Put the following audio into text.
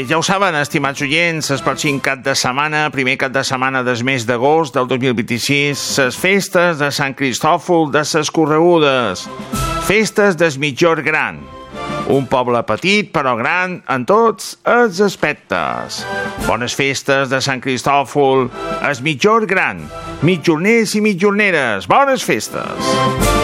ja ho saben, estimats oients, el pròxim cap de setmana, primer cap de setmana del mes d'agost del 2026, les festes de Sant Cristòfol de ses Corregudes, festes del Migjorn Gran. Un poble petit però gran en tots els aspectes. Bones festes de Sant Cristòfol, el Migjorn Gran. Mitjorners i mitjorneres, bones festes!